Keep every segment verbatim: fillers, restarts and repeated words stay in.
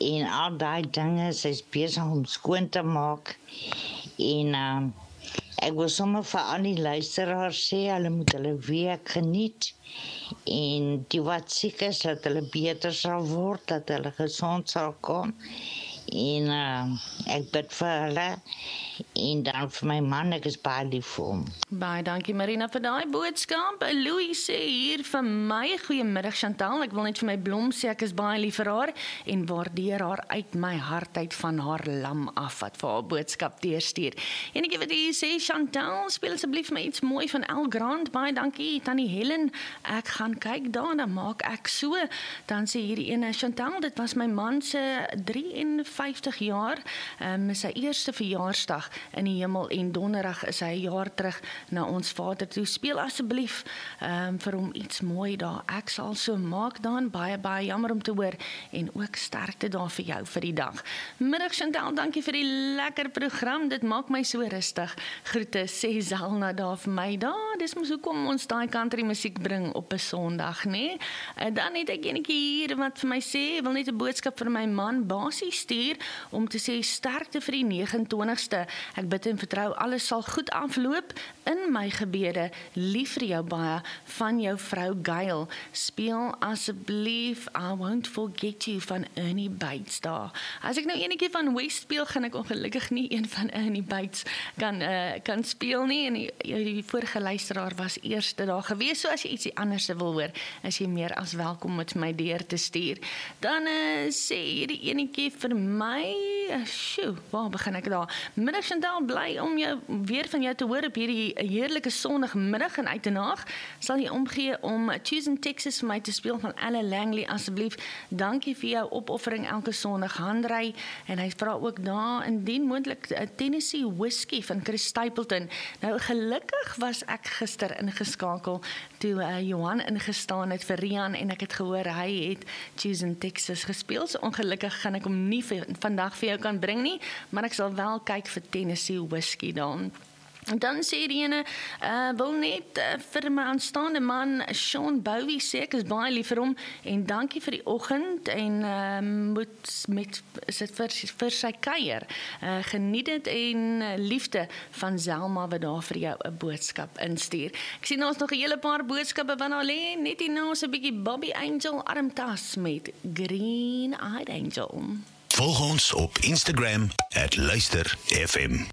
en al daai dinge, sy's besig om skoon te maak, en uh, ek wil sommer vir al die luisteraars sê, hulle moet hulle week geniet, en die wat siek is, dat hulle beter sal word, dat hulle gezond sal kom, en uh, ek bid vir hulle, en dan vir my man, ek is baie lief vir hom. Baie dankie Marina vir daai boodskap. Louis sê hier vir my, goeiemiddag Chantal, ek wil net vir my Blom sê, ek is baie lief vir haar, en waardeer haar uit my hart uit van haar lam af, wat vir haar boodskap deurstuur. En ek wat hier sê, Chantal, speel asseblief my iets mooi van El Grand, baie dankie, Tannie Helen, ek gaan kyk daar, dan maak ek so, dan sê hierdie ene, Chantal, dit was my man se drieënvyftig jaar, um, sy eerste verjaarsdag in die hemel, en donderdag is hy 'n jaar terug na ons Vader toe. Speel asseblief um, vir hom iets mooi daar. Ek sal so maak dan, baie baie jammer om te hoor, en ook sterkte daar vir jou vir die dag. Middag Chantal, dankie vir die lekker program, dit maak my so rustig. Groete, sê Zelna daar vir my, daar, dis mos hoekom ons daai country musiek bring op 'n Sondag, nee? Dan het ek enetjie hier wat vir my sê, wil net 'n boodskap vir my man Basie stuur, om te sê sterkte vir die nege en twintigste. Ek bid en vertrou, alles sal goed afloop in my gebede. Lief vir jou baie, van jou vrou Gail. Speel asseblief I Won't Forget You van Ernie Bates daar. As ek nou enetjie van West speel, gaan ek ongelukkig nie een van Ernie Bates kan, uh, kan speel nie, en die, die vorige luisteraar was eerste daar gewees, so as jy ietsie anders wil hoor, is jy meer as welkom met my deur te stuur. Dan uh, sê hierdie enetjie vir my, uh, sjoe, waar begin ek daar? Middag Chantal, bly om jou, weer van jou te hoor op hierdie heerlike sondagmiddag en uit de naag, sal jy omgee om Choosing Texas vir my te speel van Ella Langley, asseblief. Dankie vir jou opoffering elke sondag, Handrey, en hy vra ook daar, indien moontlik Tennessee Whiskey van Chris Stapleton. Nou gelukkig was ek gister ingeskakel, toe uh, Johan ingestaan het vir Rian, en ek het gehoor, hy het Choosing Texas gespeel, so ongelukkig gaan ek hom nie vir, vandag vir jou kan bring nie, maar ek sal wel kyk vir Tennessee Whiskey dan. En dan sê die ene, uh, wil net uh, vir my aanstaande man, Sean Bowie sê, ek is baie lief vir hom, en dankie vir die oggend, en uh, moet met, is het vir, vir sy kuier, uh, geniet het, en uh, liefde van Zelma, wat daar vir jou 'n boodskap instuur. Ek sien ons nog 'n hele paar boodskappe, van al lê net hierna so 'n bietjie Bobby Angel, Armtas met Green Eyed Angel. Volg ons op Instagram, at Luister F M.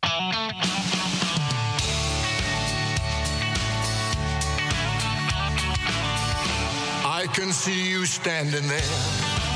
I can see you standing there